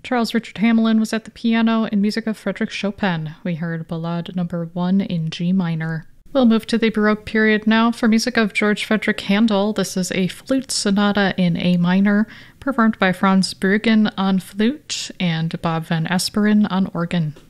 Charles Richard Hamelin was at the piano in music of Frédéric Chopin. We heard Ballade number 1 in G minor. We'll move to the Baroque period now for music of George Frederick Handel. This is a flute sonata in A minor, performed by Franz Bruggen on flute and Bob van Asperen on organ.